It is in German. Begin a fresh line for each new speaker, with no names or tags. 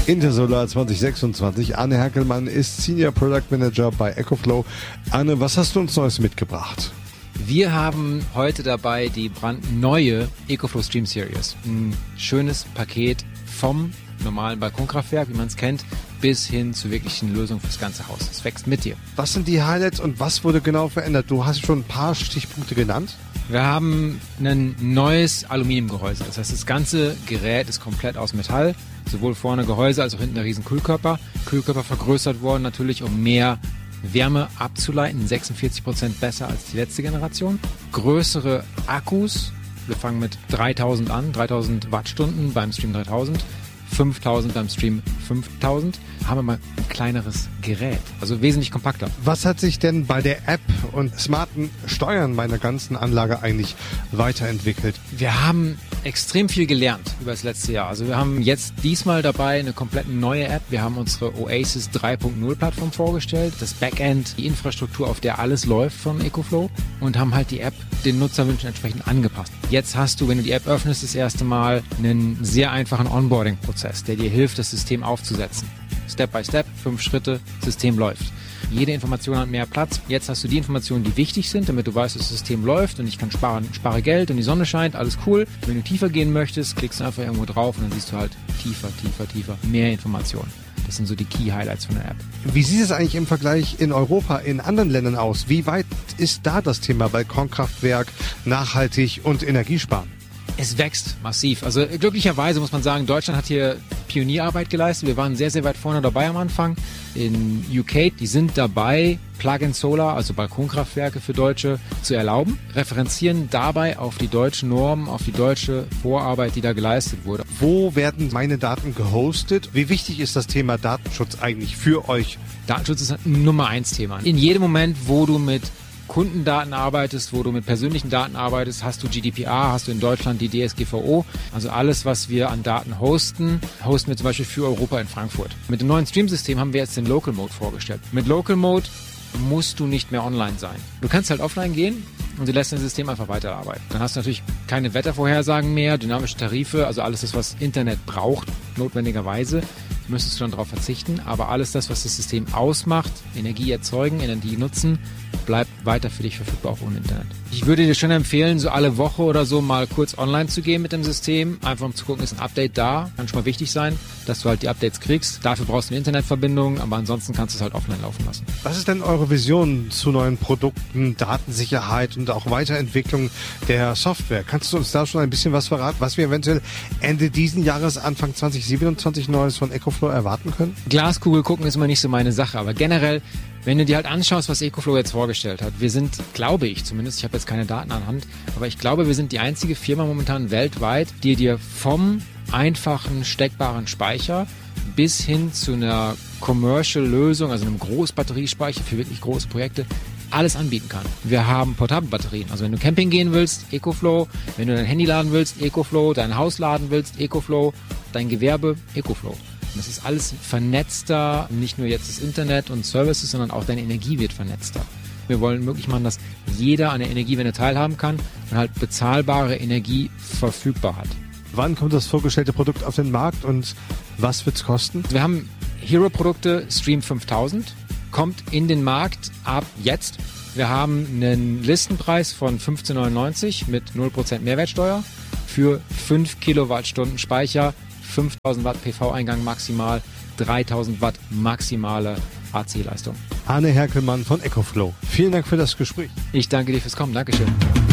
Intersolar 2026. Arne Herkelmann ist Senior Product Manager bei EcoFlow. Arne, was hast du uns Neues mitgebracht?
Wir haben heute dabei die brandneue EcoFlow Stream Series. Ein schönes Paket vom normalen Balkonkraftwerk, wie man es kennt, bis hin zu wirklichen Lösungen fürs ganze Haus. Es wächst mit dir.
Was sind die Highlights und was wurde genau verändert? Du hast schon ein paar Stichpunkte genannt.
Wir haben ein neues Aluminiumgehäuse. Das heißt, das ganze Gerät ist komplett aus Metall. Sowohl vorne Gehäuse als auch hinten der riesen Kühlkörper. Kühlkörper vergrößert worden natürlich, um mehr Wärme abzuleiten. 46% besser als die letzte Generation. Größere Akkus. Wir fangen mit 3000 an. 3000 Wattstunden beim Stream 3000. 5000 beim Stream 5000, haben wir mal ein kleineres Gerät, also wesentlich kompakter.
Was hat sich denn bei der App und smarten Steuern meiner ganzen Anlage eigentlich weiterentwickelt?
Wir haben extrem viel gelernt über das letzte Jahr. Also wir haben jetzt diesmal dabei eine komplett neue App. Wir haben unsere Oasis 3.0 Plattform vorgestellt, das Backend, die Infrastruktur, auf der alles läuft von EcoFlow und haben halt die App den Nutzerwünschen entsprechend angepasst. Jetzt hast du, wenn du die App öffnest, das erste Mal einen sehr einfachen Onboarding-Prozess, der dir hilft, das System aufzusetzen. Step by Step, 5 Schritte, System läuft. Jede Information hat mehr Platz. Jetzt hast du die Informationen, die wichtig sind, damit du weißt, dass das System läuft und ich kann spare Geld und die Sonne scheint, alles cool. Wenn du tiefer gehen möchtest, klickst du einfach irgendwo drauf und dann siehst du halt tiefer, mehr Informationen. Das sind so die Key Highlights von der App.
Wie sieht es eigentlich im Vergleich in Europa, in anderen Ländern aus? Wie weit ist da das Thema Balkonkraftwerk, nachhaltig und Energiesparen?
Es wächst massiv. Also glücklicherweise muss man sagen, Deutschland hat hier Pionierarbeit geleistet. Wir waren sehr, sehr weit vorne dabei am Anfang. In UK, die sind dabei, Plug-in-Solar, also Balkonkraftwerke für Deutsche, zu erlauben. Referenzieren dabei auf die deutschen Normen, auf die deutsche Vorarbeit, die da geleistet wurde.
Wo werden meine Daten gehostet? Wie wichtig ist das Thema Datenschutz eigentlich für euch?
Datenschutz ist ein Nummer 1 Thema. In jedem Moment, wo du mit Kundendaten arbeitest, wo du mit persönlichen Daten arbeitest, hast du GDPR, hast du in Deutschland die DSGVO. Also alles, was wir an Daten hosten wir zum Beispiel für Europa in Frankfurt. Mit dem neuen Stream-System haben wir jetzt den Local Mode vorgestellt. Mit Local Mode musst du nicht mehr online sein. Du kannst halt offline gehen und du lässt dein System einfach weiterarbeiten. Dann hast du natürlich keine Wettervorhersagen mehr, dynamische Tarife, also alles das, was Internet braucht, notwendigerweise, müsstest du dann darauf verzichten. Aber alles das, was das System ausmacht, Energie erzeugen, Energie nutzen, bleibt weiter für dich verfügbar, auch ohne Internet. Ich würde dir schon empfehlen, so alle Woche oder so mal kurz online zu gehen mit dem System, einfach um zu gucken, ist ein Update da. Kann schon mal wichtig sein, dass du halt die Updates kriegst. Dafür brauchst du eine Internetverbindung, aber ansonsten kannst du es halt offline laufen lassen.
Was ist denn eure Vision zu neuen Produkten, Datensicherheit und auch Weiterentwicklung der Software? Kannst du uns da schon ein bisschen was verraten, was wir eventuell Ende diesen Jahres, Anfang 2027 Neues von EcoFlow erwarten können?
Glaskugel gucken ist immer nicht so meine Sache, aber generell, wenn du dir halt anschaust, was EcoFlow jetzt vorgestellt hat, wir sind, glaube ich zumindest, ich habe jetzt keine Daten anhand, aber ich glaube, wir sind die einzige Firma momentan weltweit, die dir vom einfachen steckbaren Speicher bis hin zu einer Commercial-Lösung, also einem Großbatteriespeicher für wirklich große Projekte, alles anbieten kann. Wir haben portable Batterien, also wenn du Camping gehen willst, EcoFlow, wenn du dein Handy laden willst, EcoFlow, dein Haus laden willst, EcoFlow, dein Gewerbe, EcoFlow. Das ist alles vernetzter, nicht nur jetzt das Internet und Services, sondern auch deine Energie wird vernetzter. Wir wollen möglich machen, dass jeder an der Energiewende teilhaben kann und halt bezahlbare Energie verfügbar hat.
Wann kommt das vorgestellte Produkt auf den Markt und was wird es kosten?
Wir haben Hero-Produkte, Stream 5000, kommt in den Markt ab jetzt. Wir haben einen Listenpreis von 15,99 mit 0% Mehrwertsteuer für 5 Kilowattstunden Speicher, 5000 Watt PV-Eingang maximal, 3000 Watt maximale AC-Leistung.
Arne Herkelmann von EcoFlow. Vielen Dank für das Gespräch.
Ich danke dir fürs Kommen. Dankeschön.